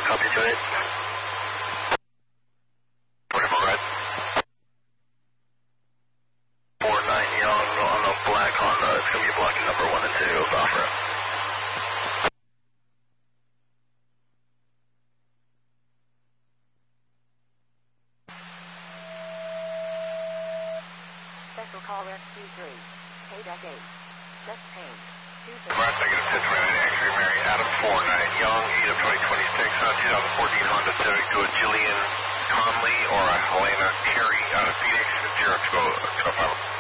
copy to it. Whatever, red. 49 Young on the black Honda. It's going to be blocking number 1 and 2 of Offroad. Special call rescue 3. KDEC 8. Just pain. Last negative 1029 X-ray Mary Adam 49 Young, 8 of 2026, 2014 Honda Civic to a Jillian Conley or a Helena Carey out of Phoenix, 0 to go 5.